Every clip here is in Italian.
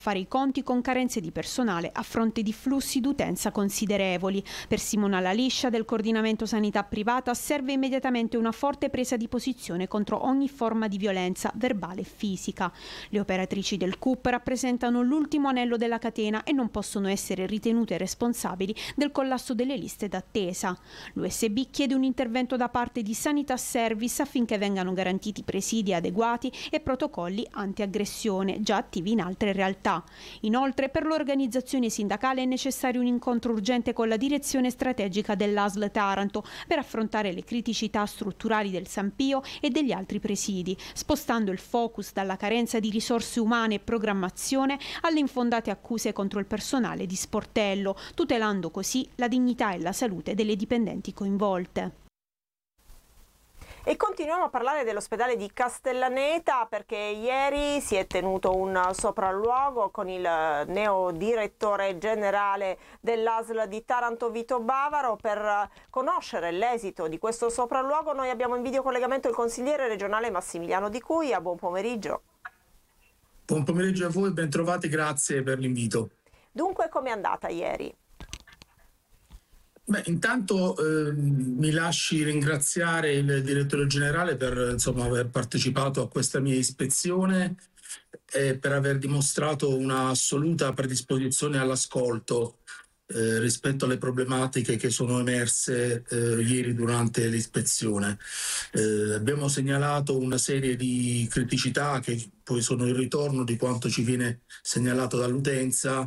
fare i conti con carenze di personale a fronte di flussi d'utenza considerevoli. Per Simona Laliscia del coordinamento sanità privata serve immediatamente una forte presa di posizione contro ogni forma di violenza verbale e fisica. Le operatrici del CUP rappresentano l'ultimo anello della catena e non possono essere ritenute responsabili del collasso delle liste d'attesa. L'USB chiede un intervento da parte di Sanità Service affinché vengano garantiti presidi adeguati e protocolli anti-aggressione già attivi in altre realtà. Inoltre, per l'organizzazione sindacale è necessario un incontro urgente con la direzione strategica dell'ASL Taranto per affrontare le criticità strutturali del San Pio e degli altri presidi, spostando il focus dalla carenza di risorse umane e programmazione alle infondate accuse contro il personale di sportello, tutelando così la dignità e la salute delle dipendenti coinvolte. E continuiamo a parlare dell'ospedale di Castellaneta perché ieri si è tenuto un sopralluogo con il neodirettore generale dell'ASL di Taranto Vito Bavaro. Per conoscere l'esito di questo sopralluogo noi abbiamo in videocollegamento il consigliere regionale Massimiliano Di Cuia. Buon pomeriggio. Buon pomeriggio a voi, bentrovati, grazie per l'invito. Dunque, com'è andata ieri? Beh, intanto mi lasci ringraziare il direttore generale per aver partecipato a questa mia ispezione e per aver dimostrato un'assoluta predisposizione all'ascolto rispetto alle problematiche che sono emerse ieri durante l'ispezione. Abbiamo segnalato una serie di criticità che poi sono il ritorno di quanto ci viene segnalato dall'utenza.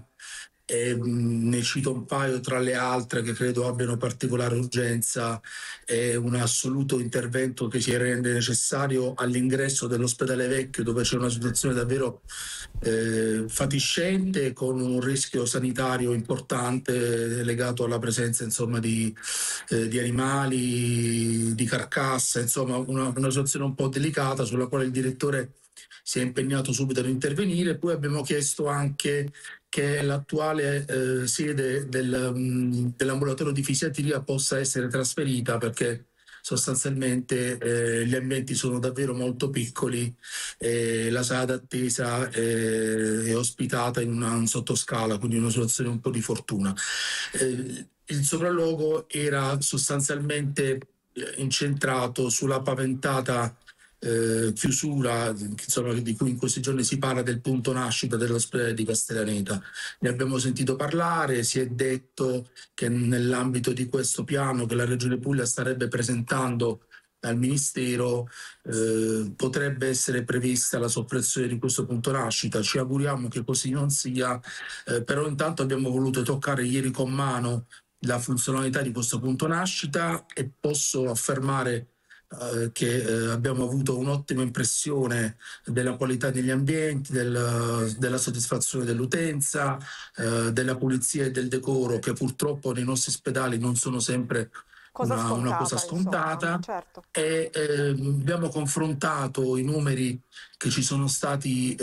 Ne cito un paio tra le altre che credo abbiano particolare urgenza e un assoluto intervento che si rende necessario all'ingresso dell'ospedale vecchio, dove c'è una situazione davvero fatiscente, con un rischio sanitario importante legato alla presenza di animali, di carcasse, una situazione un po' delicata sulla quale il direttore si è impegnato subito ad intervenire. Poi abbiamo chiesto anche che l'attuale sede dell'ambulatorio di fisiatria possa essere trasferita, perché sostanzialmente gli ambienti sono davvero molto piccoli e la sala d'attesa è ospitata in un sottoscala, quindi una situazione un po' di fortuna. Il sopralluogo era sostanzialmente incentrato sulla paventata chiusura di cui in questi giorni si parla, del punto nascita dell'ospedale di Castellaneta. Ne abbiamo sentito parlare, si è detto che nell'ambito di questo piano che la Regione Puglia starebbe presentando al Ministero potrebbe essere prevista la soppressione di questo punto nascita. Ci auguriamo che così non sia, però intanto abbiamo voluto toccare ieri con mano la funzionalità di questo punto nascita e posso affermare che abbiamo avuto un'ottima impressione della qualità degli ambienti, della soddisfazione dell'utenza, della pulizia e del decoro, che purtroppo nei nostri ospedali non sono sempre una cosa scontata. Certo. E abbiamo confrontato i numeri che ci sono stati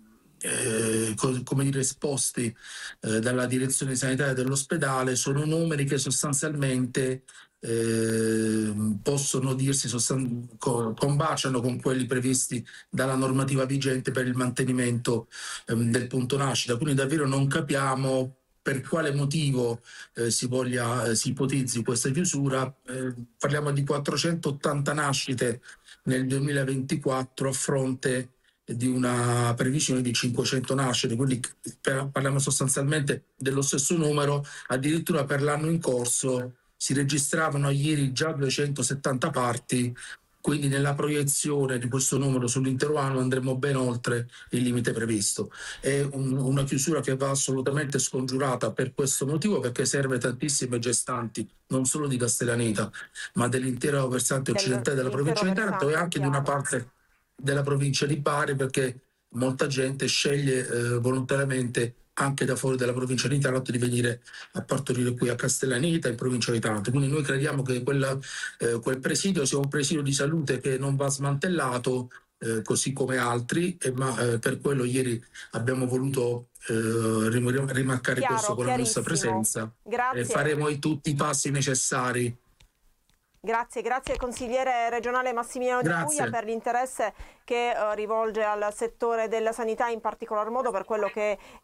esposti dalla direzione sanitaria dell'ospedale. Sono numeri che sostanzialmente possono dirsi combaciano con quelli previsti dalla normativa vigente per il mantenimento del punto nascita. Quindi davvero non capiamo per quale motivo si ipotizzi questa chiusura. Parliamo di 480 nascite nel 2024 a fronte di una previsione di 500 nascite, quindi parliamo sostanzialmente dello stesso numero. Addirittura per l'anno in corso si registravano ieri già 270 parti, quindi nella proiezione di questo numero sull'intero anno andremo ben oltre il limite previsto. È una chiusura che va assolutamente scongiurata per questo motivo, perché serve tantissime gestanti, non solo di Castellaneta, ma dell'intero versante occidentale della provincia di Taranto e anche di una parte della provincia di Bari, perché molta gente sceglie volontariamente anche da fuori della provincia di Taranto di venire a partorire qui a Castellaneta, in provincia di Taranto. Quindi noi crediamo che quel presidio sia un presidio di salute che non va smantellato, così come altri, ma per quello ieri abbiamo voluto rimarcare questo con la nostra presenza. Grazie. E faremo tutti i passi necessari. Grazie consigliere regionale Massimiliano Di Cuia per l'interesse che rivolge al settore della sanità, in particolar modo per quello che